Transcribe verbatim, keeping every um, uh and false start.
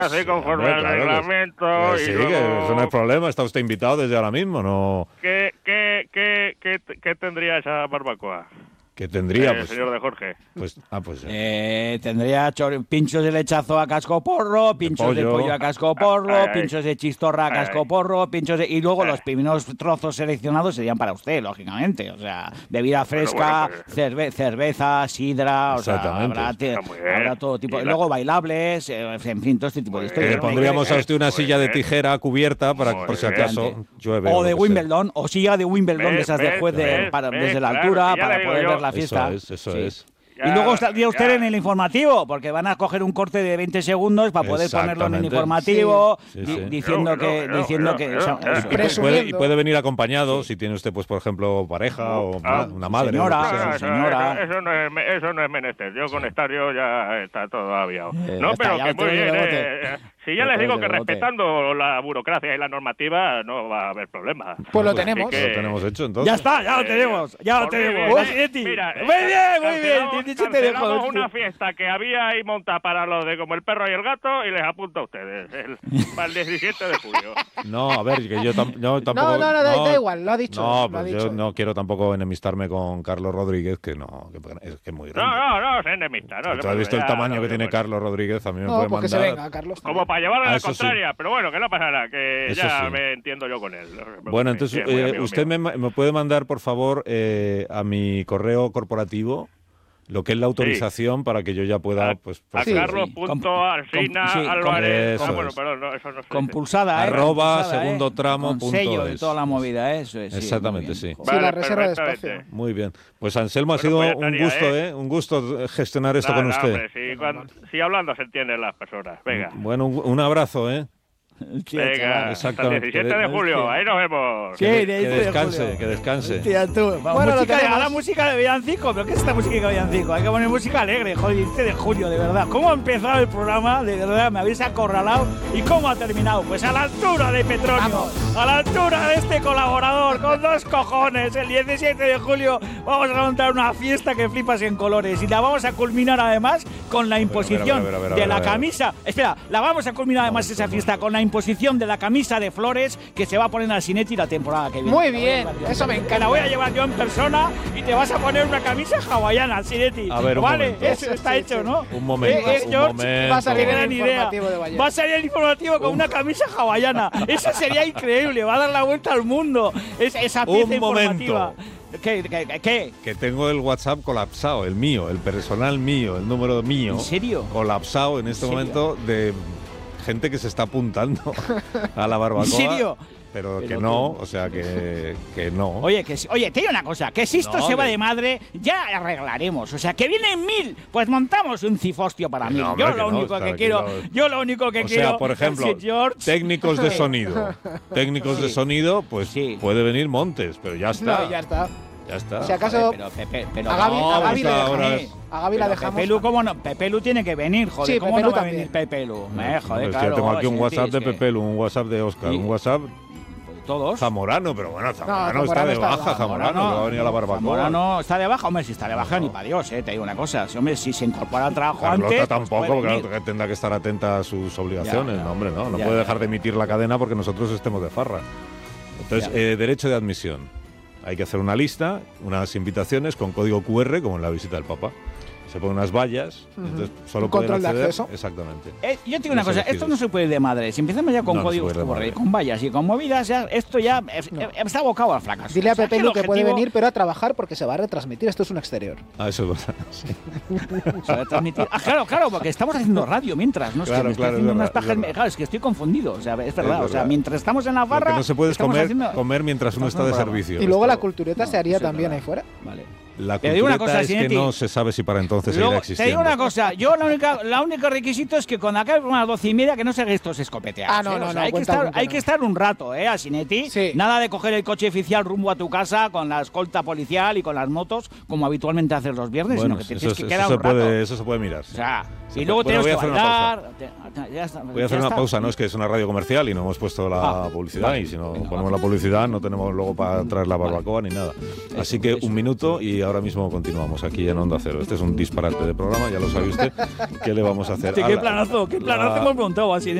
así conforme hombre, al claro que- reglamento. que y sí, luego... que eso no es problema, está usted invitado desde ahora mismo, no... ¿Qué, qué, qué, qué, qué tendría esa barbacoa? ¿Qué tendría? Eh, Pues, señor de Jorge. pues, ah, pues... Eh, tendría chor- pinchos de lechazo a casco porro, pinchos de pollo. pollo, a casco porro, Ay, ay. pinchos de chistorra a Ay, casco ay. porro, pinchos de... Y luego Ay. los primeros trozos seleccionados serían para usted, lógicamente. O sea, bebida fresca, bueno, pues- cerve- cerveza, sidra, o sea, Exactamente. habrá, te- Está muy bien. habrá todo tipo. Y Y la- luego bailables, eh, en fin, todo este tipo de Muy historias. Le bien, pondríamos a usted una Muy silla de bien. tijera cubierta para Muy por si bien. acaso llueve. O lo de que sea. Wimbledon, o silla de Wimbledon, de Ves, esas de ves, juez de- ves, para- ves, desde la claro, altura si ya para le digo poder yo. ver la fiesta. Eso es, eso Sí. es. Y luego Ya, estaría usted ya. en el informativo, porque van a coger un corte de veinte segundos para poder ponerlo en el Exactamente. informativo, Sí, di- sí. diciendo No, que... no, diciendo no, que no, o sea, no, eso. no. Y puede, Presumiendo. y puede venir acompañado si tiene usted, pues por ejemplo, pareja o Ah, una madre. señora. o lo que sea. No, no, Sí, eso, señora. eso, eso no es, me- eso no es menester. Yo con estar yo ya está todo aviado. Eh, no, ya está, pero ya que lo muy tenemos bien. de eh, eh, si ya Lo les digo tenemos que de bote. respetando la burocracia y la normativa no va a haber problema. Pues lo Así tenemos. que- Lo tenemos hecho entonces. Ya está, ya lo Eh, tenemos, ya lo por mí tenemos. bien. Va, Sinetti. Mira, Muy bien, muy bien. cancelamos- diecisiete de cancelamos julio. una fiesta que había ahí montada para los de como el perro y el gato y les apunto a ustedes el, para el diecisiete de julio. No, a ver, que yo, tam- yo tampoco... No, no, no, da, da igual, lo ha dicho. No, lo ha pues dicho. yo no quiero tampoco enemistarme con Carlos Rodríguez, que no, que es que es muy No, grande. no, no, se enemista. No, ¿Tú has visto el ya, tamaño no, que tiene bueno. Carlos Rodríguez? A mí me No, puede porque se mandar... venga, Carlos. Como para llevarle Ah, la eso sí. contraria, pero bueno, que no pasa nada, que Eso ya sí. me entiendo yo con él. no se preocupe, Bueno, entonces, que es muy eh, amigo usted mío. me, me puede mandar, por favor, eh, a mi correo corporativo lo que es la autorización para que yo ya pueda... A- pues, A proceder. Carlos punto Alsina Com- sí, com- Álvarez. eso Ah, bueno, es. perdón, no, eso no sé. Compulsada, ¿eh? Arroba Compulsada, ¿eh? segundo tramo Con punto sello de es. toda la movida, eso es. sí, Exactamente, muy bien. sí. Sí, la Vale, reserva de perfectamente. espacio. Muy bien. Pues Anselmo, ha Bueno, sido pues ya un estaría, gusto, ¿eh? ¿eh? Un gusto gestionar esto Nada, con usted. hombre, si, cuando- si hablando se entienden las personas. Venga. Bueno, un, un abrazo, ¿eh? Sí, Venga, chaval. hasta el exactamente. diecisiete de julio, ahí nos vemos. Sí, Que, de que diecisiete de descanse, julio. que descanse. Hostia, tú. Va, Bueno, lo música, tenemos. ahora música de villancico, pero ¿qué es esta música de villancico? Hay que poner música alegre, joder, diecisiete de julio, de verdad. ¿Cómo ha empezado el programa? De verdad, me habéis acorralado. ¿Y cómo ha terminado? Pues a la altura de Petronio, Vamos. a la altura de este colaborador, con dos cojones. El diecisiete de julio vamos a montar una fiesta que flipas en colores y la vamos a culminar además con la imposición a ver, a ver, a ver, de a ver, la a ver. camisa. Espera, la vamos a culminar además esa fiesta con la imposición de la camisa de flores que se va a poner al Sinetti la temporada que viene. Muy La voy a bien, llevar yo. eso me Que encanta. la voy a llevar yo en persona y te vas a poner una camisa hawaiana, Sinetti. A ver, un vale, momento. eso está Sí, hecho, sí. ¿no? Un momento, Eh, eh, un George, momento. Va a salir Qué el gran idea. informativo de Vallecas. Va a salir el informativo con una camisa hawaiana. Eso sería increíble, va a dar la vuelta al mundo. Es, esa pieza Un informativa. momento. ¿Qué, qué, qué? Que tengo el WhatsApp colapsado, el mío, el personal mío, el número mío. ¿En serio? Colapsado en este ¿En serio? momento de gente que se está apuntando a la barbacoa. ¿En serio? Pero, Pero que tú- no, o sea, que, que no. Oye, que si- oye, te digo una cosa, que si esto No, se va que- de madre, ya arreglaremos. O sea, que vienen mil, pues montamos un cifostio para Que mil. no, hombre, yo que lo no, único está que aquí quiero, lo- yo lo único que o quiero sea, por ejemplo, es que George, técnicos de sonido. Técnicos de Sí. sonido, pues Sí. puede venir Montes, pero ya está. No, ya está. Ya está. Si acaso- Joder, pero Pepe, pero A Gaby, no, a Gaby pues le ahora dejamos. es- A Gaby la Pero dejamos. Pepe Lu, ¿cómo no? Pepe Lu tiene que venir, joder. Sí, ¿Cómo Pepe no Lu va a también. venir Pepe Lu? Eh, Hombre, joder, es que claro. yo tengo aquí un Sinetti, WhatsApp es de que Pepe Lu, un WhatsApp de Oscar, Y- un WhatsApp Todos. Zamorano, pero bueno, Zamorano, está Zamorano de está de baja, baja. Zamorano, que va a venir a la barbacoa. Zamorano está de baja, hombre, si está de baja ni para Dios, eh, te digo una cosa. Si, hombre, si se incorpora al trabajo Carlota antes, pues tampoco, puede porque venir. claro, tendrá que estar atenta a sus obligaciones. Ya, ya. no, hombre, no, no Ya, puede ya. dejar de emitir la cadena porque nosotros estemos de farra. Entonces, Ya. eh, derecho de admisión. Hay que hacer una lista, unas invitaciones con código cu erre, como en la visita del Papa. Se ponen unas vallas, Ujú. entonces solo Un pueden control de acceder. acceso. Exactamente. Eh, yo te digo una Los cosa, elegidos. esto no se puede ir de madre. Si empezamos ya con No, no se códigos puede ir de QR, madre. con vallas y con movidas, ya, esto ya eh, No. eh, está abocado al fracaso. Dile a O sea, Pepe aquí Lu el que puede objetivo- venir, pero a trabajar porque se va a retransmitir. Esto es un exterior. Ah, eso es verdad. Sí. se va a transmitir- Ah, claro, claro, porque estamos haciendo radio mientras, ¿no? Es Claro, que me estoy claro, es haciendo verdad, unas pajas. es verdad. Claro, es que estoy confundido. O sea, es verdad. O sea, verdad. mientras estamos en la Lo barra. que no se puede es estamos comer, haciendo- comer mientras uno está de Estamos en el servicio. Y luego la Esto- cultureta No, se haría eso es también verdad. ahí fuera. Vale. La Te digo una cultureta cosa, es que Sinetti. no se sabe si para entonces Luego, seguirá te existiendo. digo una cosa, yo la única, la única requisito es que cuando acabe a las doce y media que no se hagan estos escopeteados. Ah, no, ¿eh? no, O sea, no, hay, que cuenta, estar, cuenta, hay no. que estar un rato, ¿eh, a Sinetti? Sí. Nada de coger el coche oficial rumbo a tu casa con la escolta policial y con las motos, como habitualmente haces los viernes, Bueno, sino que te eso, tienes que eso quedar se un rato. puede, eso se puede mirar. O sea, Se y puede- luego bueno, tenemos que voy a hacer una pausa. bailar. te- ya está, Voy a hacer ya una está. pausa, no es que es una radio comercial y no hemos puesto la Ah, publicidad vale. y si no Venga, ponemos va. la publicidad no tenemos luego para traer la barbacoa ni nada. Así que eso. un minuto y ahora ahora mismo continuamos aquí en Onda Cero. Este es un disparate de programa, ya lo sabe usted. ¿Qué le vamos a hacer? ¿Qué, A qué la- planazo, qué planazo la- hemos montado así.